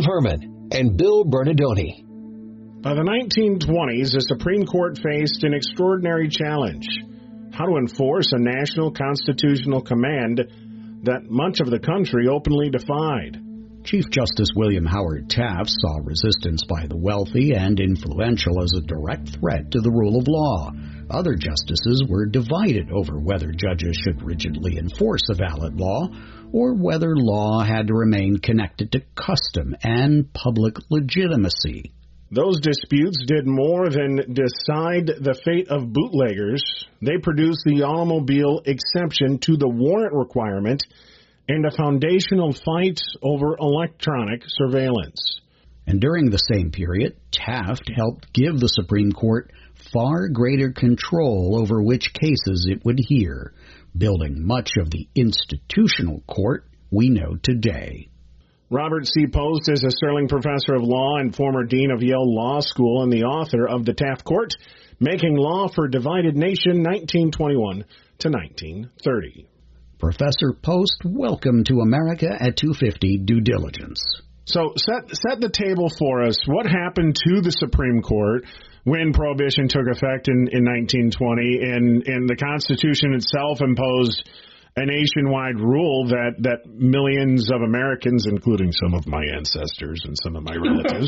Steve Herman and Bill Bernardoni. By the 1920s, the Supreme Court faced an extraordinary challenge: how to enforce a national constitutional command that much of the country openly defied. Chief Justice William Howard Taft saw resistance by the wealthy and influential as a direct threat to the rule of law. Other justices were divided over whether judges should rigidly enforce a valid law or whether law had to remain connected to custom and public legitimacy. Those disputes did more than decide the fate of bootleggers. They produced the automobile exception to the warrant requirement and a foundational fight over electronic surveillance. And during the same period, Taft helped give the Supreme Court far greater control over which cases it would hear, building much of the institutional court we know today. Robert C. Post is a Sterling Professor of Law and former Dean of Yale Law School and the author of The Taft Court, Making Law for a Divided Nation, 1921 to 1930. Professor Post, welcome to America at 250 Due Diligence. So set the table for us. What happened to the Supreme Court when Prohibition took effect in 1920 and the Constitution itself imposed a nationwide rule that millions of Americans, including some of my ancestors and some of my relatives,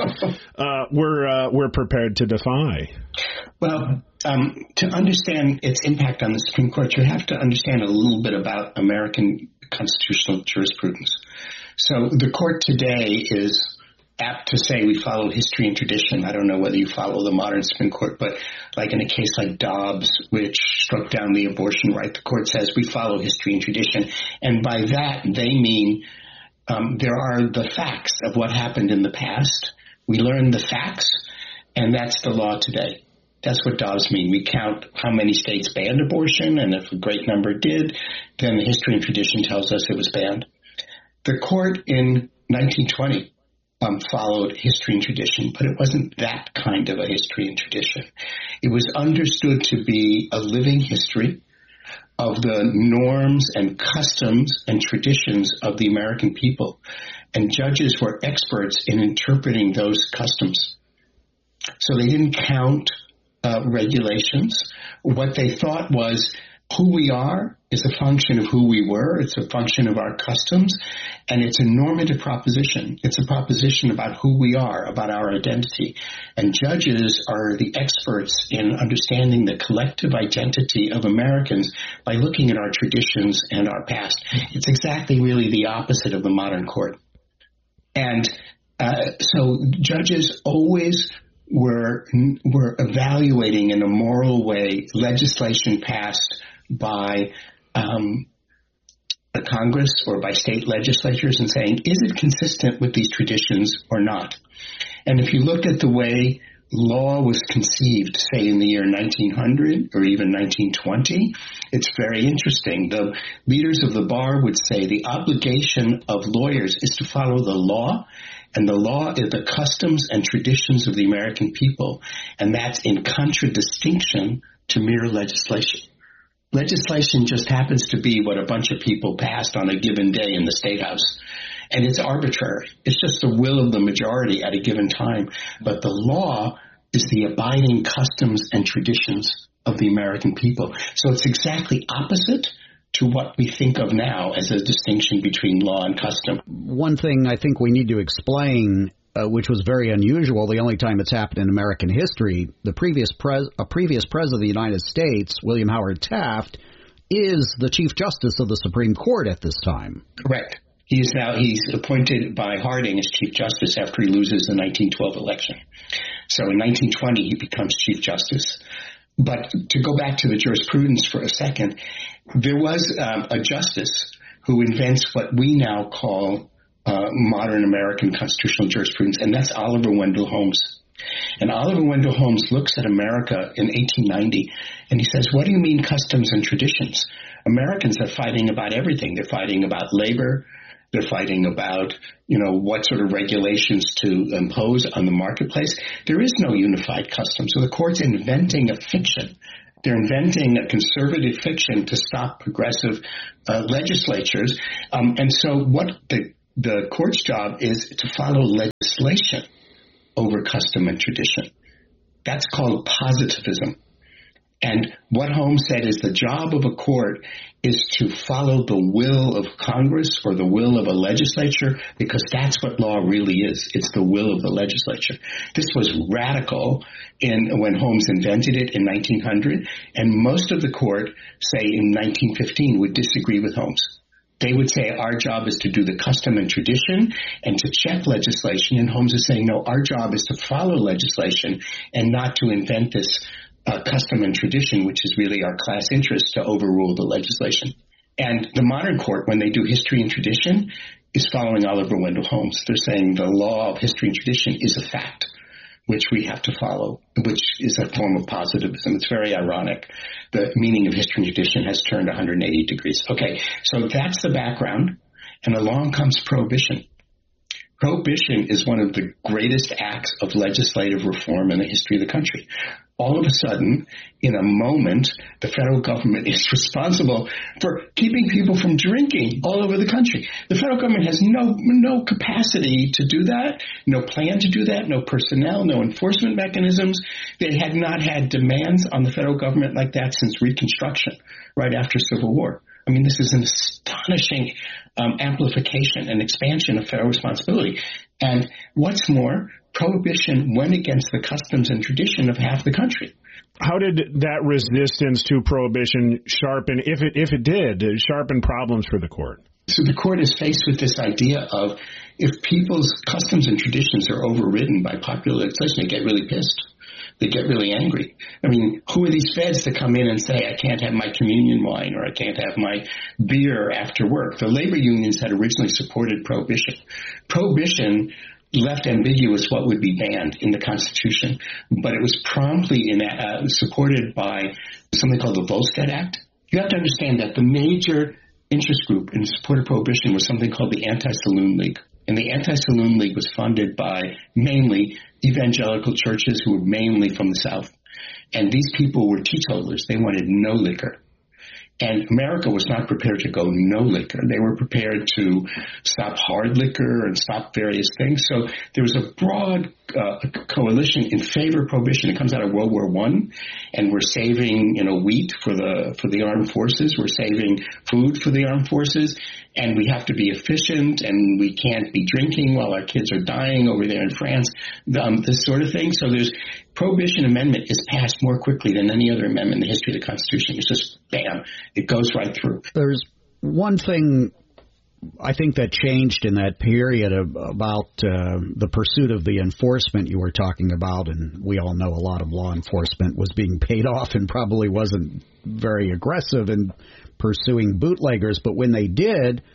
were prepared to defy? Well, to understand its impact on the Supreme Court, you have to understand a little bit about American constitutional jurisprudence. So the court today is apt to say we follow history and tradition. I don't know whether you follow the modern Supreme Court, but like in a case like Dobbs, which struck down the abortion right, the court says we follow history and tradition. And by that, they mean there are the facts of what happened in the past. We learn the facts, and that's the law today. That's what Dobbs mean. We count how many states banned abortion, and if a great number did, then the history and tradition tells us it was banned. The court in 1920 followed history and tradition, but it wasn't that kind of a history and tradition. It was understood to be a living history of the norms and customs and traditions of the American people, and judges were experts in interpreting those customs. So they didn't count regulations. What they thought was who we are is a function of who we were. It's a function of our customs, and it's a normative proposition. It's a proposition about who we are, about our identity. And judges are the experts in understanding the collective identity of Americans by looking at our traditions and our past. It's exactly really the opposite of the modern court. And so judges always were evaluating in a moral way legislation passed by the Congress or by state legislatures and saying, is it consistent with these traditions or not? And if you look at the way law was conceived, say in the year 1900 or even 1920, it's very interesting. The leaders of the bar would say the obligation of lawyers is to follow the law, and the law is the customs and traditions of the American people, and that's in contradistinction to mere legislation. Legislation just happens to be what a bunch of people passed on a given day in the State House. And it's arbitrary. It's just the will of the majority at a given time. But the law is the abiding customs and traditions of the American people. So it's exactly opposite to what we think of now as a distinction between law and custom. One thing I think we need to explain, which was very unusual, the only time it's happened in American history, a previous president of the United States, William Howard Taft, is the Chief Justice of the Supreme Court at this time. Correct. He's appointed by Harding as Chief Justice after he loses the 1912 election. So in 1920, he becomes Chief Justice. But to go back to the jurisprudence for a second, there was a justice who invents what we now call modern American constitutional jurisprudence, and that's Oliver Wendell Holmes. And Oliver Wendell Holmes looks at America in 1890, and he says, what do you mean customs and traditions? Americans are fighting about everything. They're fighting about labor. They're fighting about, what sort of regulations to impose on the marketplace. There is no unified custom. So the court's inventing a fiction. They're inventing a conservative fiction to stop progressive legislatures. And so what the The court's job is to follow legislation over custom and tradition. That's called positivism. And what Holmes said is the job of a court is to follow the will of Congress or the will of a legislature, because that's what law really is. It's the will of the legislature. This was radical when Holmes invented it in 1900, and most of the court, say in 1915, would disagree with Holmes. They would say our job is to do the custom and tradition and to check legislation, and Holmes is saying, no, our job is to follow legislation and not to invent this custom and tradition, which is really our class interest, to overrule the legislation. And the modern court, when they do history and tradition, is following Oliver Wendell Holmes. They're saying the law of history and tradition is a fact, which we have to follow, which is a form of positivism. It's very ironic. The meaning of history and tradition has turned 180 degrees. Okay, so that's the background, and along comes Prohibition. Prohibition is one of the greatest acts of legislative reform in the history of the country. All of a sudden, in a moment, the federal government is responsible for keeping people from drinking all over the country. The federal government has no capacity to do that, no plan to do that, no personnel, no enforcement mechanisms. They had not had demands on the federal government like that since Reconstruction, right after Civil War. I mean, this is an astonishing amplification and expansion of federal responsibility. And what's more, Prohibition went against the customs and tradition of half the country. How did that resistance to Prohibition sharpen, if it did, sharpen problems for the court? So the court is faced with this idea of if people's customs and traditions are overridden by popular legislation, they get really pissed. They get really angry. I mean, who are these feds to come in and say, I can't have my communion wine or I can't have my beer after work? The labor unions had originally supported Prohibition. Prohibition left ambiguous what would be banned in the Constitution, but it was promptly supported by something called the Volstead Act. You have to understand that the major interest group in support of Prohibition was something called the Anti-Saloon League. And the Anti-Saloon League was funded by mainly evangelical churches who were mainly from the South. And these people were teetotalers. They wanted no liquor. And America was not prepared to go no liquor. They were prepared to stop hard liquor and stop various things. So there was a broad coalition in favor of Prohibition. It comes out of World War I, and we're saving, wheat for the armed forces. We're saving food for the armed forces, and we have to be efficient, and we can't be drinking while our kids are dying over there in France. This sort of thing. So there's Prohibition Amendment is passed more quickly than any other amendment in the history of the Constitution. It's just bam, it goes right through. There's one thing I think that changed in that period about the pursuit of the enforcement you were talking about, and we all know a lot of law enforcement was being paid off and probably wasn't very aggressive in pursuing bootleggers, but when they did,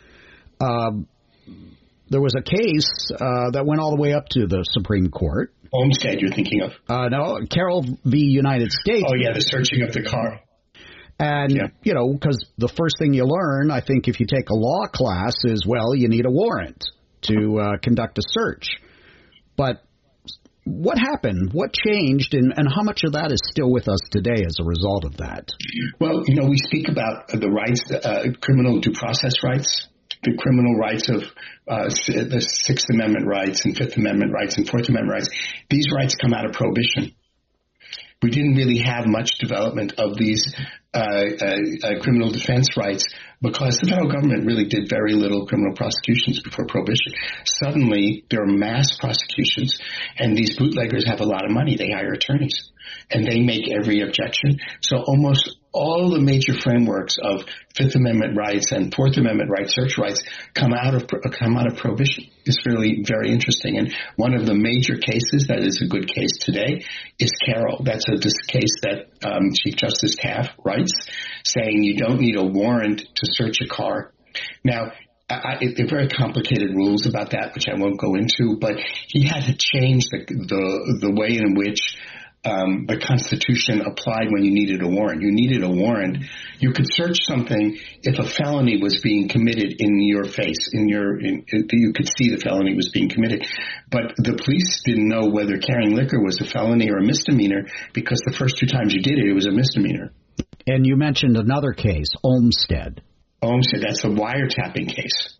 there was a case that went all the way up to the Supreme Court. Olmstead you're thinking of? No, Carroll v. United States. Oh, yeah, the searching of the car. And, because the first thing you learn, I think, if you take a law class is, well, you need a warrant to conduct a search. But what happened? What changed? And how much of that is still with us today as a result of that? Well, we speak about the rights, criminal due process rights, the criminal rights of the Sixth Amendment rights and Fifth Amendment rights and Fourth Amendment rights. These rights come out of Prohibition. We didn't really have much development of these criminal defense rights because the federal government really did very little criminal prosecutions before Prohibition. Suddenly, there are mass prosecutions, and these bootleggers have a lot of money. They hire attorneys, and they make every objection. So almost all the major frameworks of Fifth Amendment rights and Fourth Amendment rights, search rights, come out of Prohibition. It's really very interesting. And one of the major cases that is a good case today is Carroll. That's a case that Chief Justice Taft writes, saying you don't need a warrant to search a car. Now, there are very complicated rules about that, which I won't go into, but he had to change the way in which the Constitution applied when you needed a warrant. You needed a warrant. You could search something if a felony was being committed in your face. You could see the felony was being committed. But the police didn't know whether carrying liquor was a felony or a misdemeanor because the first two times you did it, it was a misdemeanor. And you mentioned another case, Olmstead. Olmstead, that's a wiretapping case.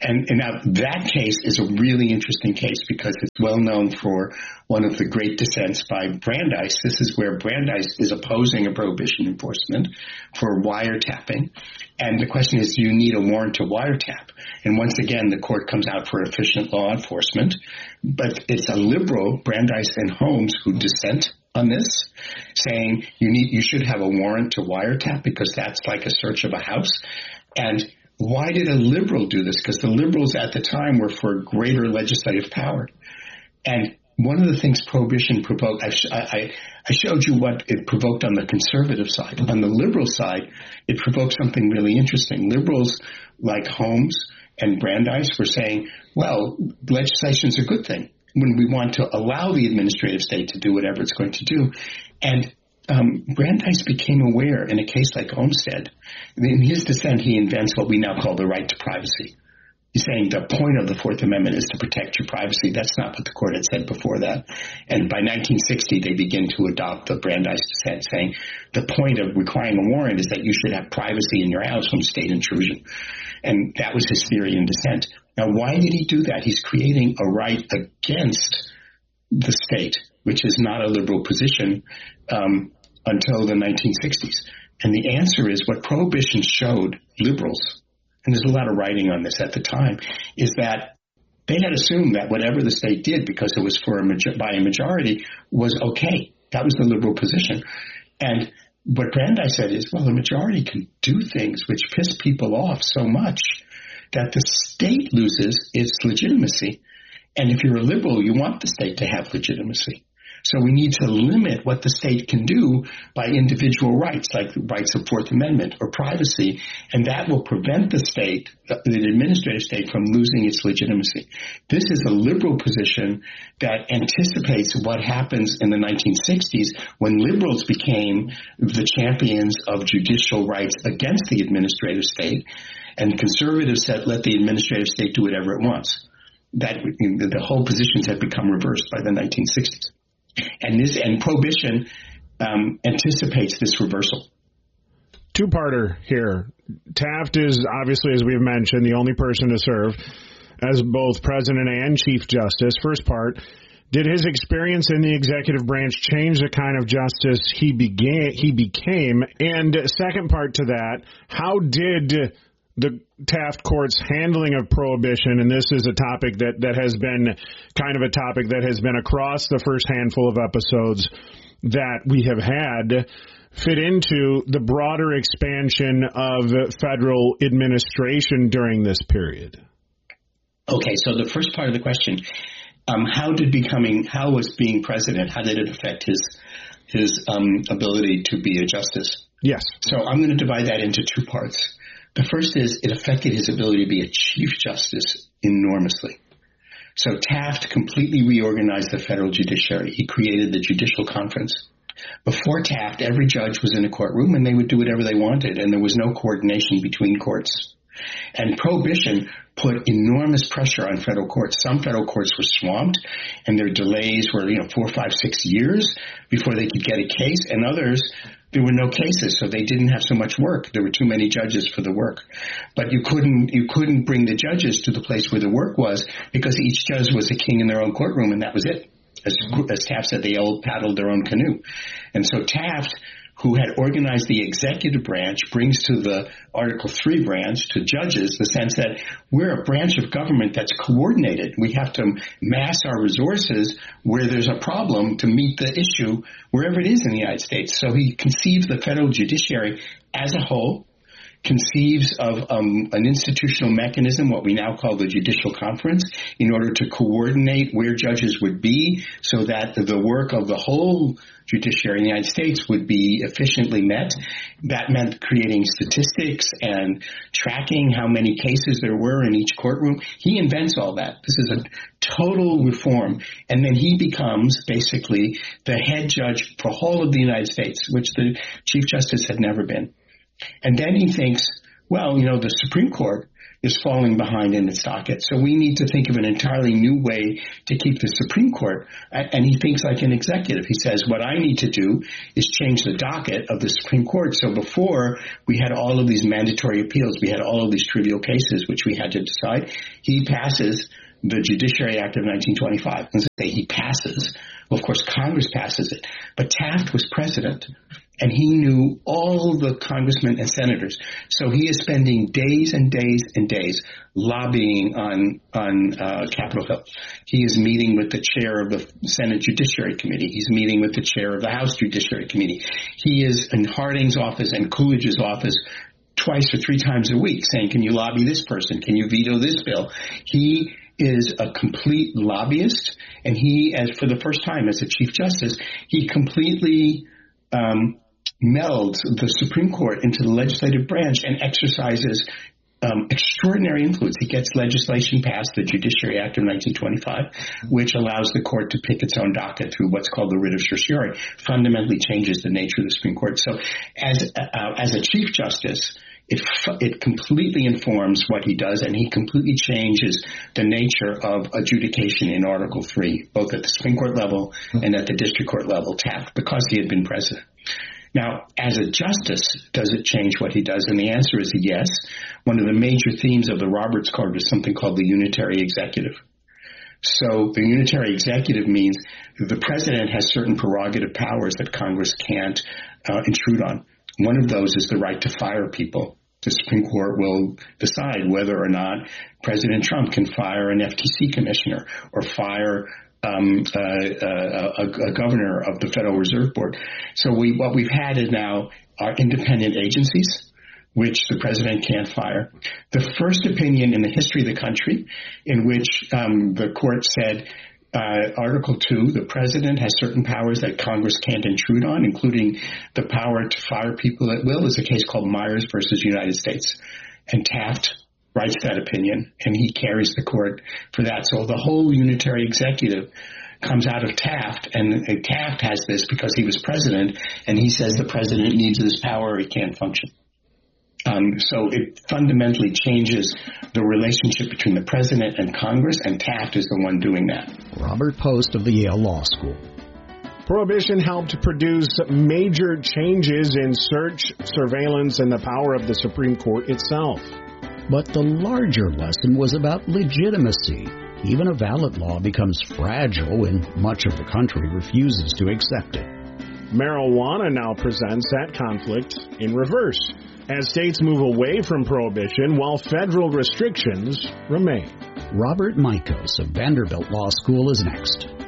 And now that case is a really interesting case because it's well known for one of the great dissents by Brandeis. This is where Brandeis is opposing a prohibition enforcement for wiretapping. And the question is, do you need a warrant to wiretap? And once again, the court comes out for efficient law enforcement. But it's a liberal, Brandeis and Holmes, who dissent on this, saying you should have a warrant to wiretap because that's like a search of a house. And why did a liberal do this? Because the liberals at the time were for greater legislative power. And one of the things prohibition provoked, I showed you what it provoked on the conservative side. On the liberal side, it provoked something really interesting. Liberals like Holmes and Brandeis were saying, well, legislation's a good thing when we want to allow the administrative state to do whatever it's going to do. And Brandeis became aware in a case like Olmstead. In his dissent, he invents what we now call the right to privacy. He's saying the point of the Fourth Amendment is to protect your privacy. That's not what the court had said before that. And by 1960, they begin to adopt the Brandeis dissent, saying the point of requiring a warrant is that you should have privacy in your house from state intrusion. And that was his theory in dissent. Now, why did he do that? He's creating a right against the state, which is not a liberal position until the 1960s. And the answer is what prohibition showed liberals, and there's a lot of writing on this at the time, is that they had assumed that whatever the state did, because it was by a majority, was okay. That was the liberal position. And what Brandeis said is, well, the majority can do things which piss people off so much that the state loses its legitimacy. And if you're a liberal, you want the state to have legitimacy. So we need to limit what the state can do by individual rights, like the rights of Fourth Amendment or privacy, and that will prevent the state, the administrative state, from losing its legitimacy. This is a liberal position that anticipates what happens in the 1960s when liberals became the champions of judicial rights against the administrative state, and conservatives said, let the administrative state do whatever it wants. That the whole positions had become reversed by the 1960s. And prohibition anticipates this reversal. Two-parter here. Taft is obviously, as we've mentioned, the only person to serve as both president and chief justice. First part, did his experience in the executive branch change the kind of justice he became? And second part to that, how did the Taft court's handling of prohibition, and this is a topic that has been kind of a topic that has been across the first handful of episodes that we have had, fit into the broader expansion of federal administration during this period? Okay, so the first part of the question, how was being president, how did it affect his ability to be a justice? Yes. So I'm going to divide that into two parts. The first is it affected his ability to be a chief justice enormously. So Taft completely reorganized the federal judiciary. He created the Judicial Conference. Before Taft, every judge was in a courtroom and they would do whatever they wanted, and there was no coordination between courts. And prohibition put enormous pressure on federal courts. Some federal courts were swamped, and their delays were 4, 5, 6 years before they could get a case, and others, there were no cases, so they didn't have so much work. There were too many judges for the work. But you couldn't bring the judges to the place where the work was because each judge was a king in their own courtroom, and that was it. As Taft said, they all paddled their own canoe. And so Taft, who had organized the executive branch, brings to the Article III branch, to judges, the sense that we're a branch of government that's coordinated. We have to mass our resources where there's a problem to meet the issue wherever it is in the United States. So he conceives the federal judiciary as a whole, conceives of an institutional mechanism, what we now call the Judicial Conference, in order to coordinate where judges would be so that the work of the whole judiciary in the United States would be efficiently met. That meant creating statistics and tracking how many cases there were in each courtroom. He invents all that. This is a total reform. And then he becomes basically the head judge for all of the United States, which the Chief Justice had never been. And then he thinks, well, the Supreme Court, is falling behind in its docket. So we need to think of an entirely new way to keep the Supreme Court. And he thinks like an executive. He says, what I need to do is change the docket of the Supreme Court. So before we had all of these mandatory appeals, we had all of these trivial cases which we had to decide. He passes the Judiciary Act of 1925. And say he passes. Well, of course, Congress passes it. But Taft was president, and he knew all the congressmen and senators. So he is spending days and days and days lobbying on Capitol Hill. He is meeting with the chair of the Senate Judiciary Committee. He's meeting with the chair of the House Judiciary Committee. He is in Harding's office and Coolidge's office twice or three times a week saying, can you lobby this person? Can you veto this bill? He is a complete lobbyist, and he, as for the first time as a Chief Justice, he completely melds the Supreme Court into the legislative branch and exercises extraordinary influence. He gets legislation passed, the Judiciary Act of 1925, which allows the court to pick its own docket through what's called the writ of certiorari, fundamentally changes the nature of the Supreme Court. So as a Chief Justice, it completely informs what he does, and he completely changes the nature of adjudication in Article 3, both at the Supreme Court level and at the district court level, Taft, because he had been president. Now, as a justice, does it change what he does? And the answer is yes. One of the major themes of the Roberts Code is something called the unitary executive. So the unitary executive means the president has certain prerogative powers that Congress can't intrude on. One of those is the right to fire people. The Supreme Court will decide whether or not President Trump can fire an FTC commissioner or fire a governor of the Federal Reserve Board. So what we've had is now are independent agencies, which the president can't fire. The first opinion in the history of the country in which the court said, Article 2, the president has certain powers that Congress can't intrude on, including the power to fire people at will, is a case called Myers versus United States. And Taft writes that opinion, and he carries the court for that. So the whole unitary executive comes out of Taft, and Taft has this because he was president, and he says the president needs this power or he can't function. So it fundamentally changes the relationship between the president and Congress, and Taft is the one doing that. Robert Post of the Yale Law School. Prohibition helped produce major changes in search, surveillance, and the power of the Supreme Court itself. But the larger lesson was about legitimacy. Even a valid law becomes fragile when much of the country refuses to accept it. Marijuana now presents that conflict in reverse, as states move away from prohibition while federal restrictions remain. Robert Michos of Vanderbilt Law School is next.